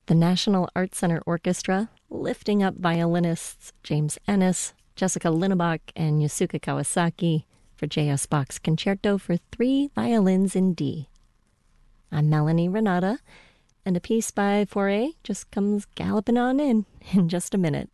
The National Art Center Orchestra, lifting up violinists James Ennis, Jessica Linnebach, and Yasuka Kawasaki for J.S. Bach's Concerto for Three Violins in D. I'm Melanie Renata, and a piece by Fauré just comes galloping on in just a minute.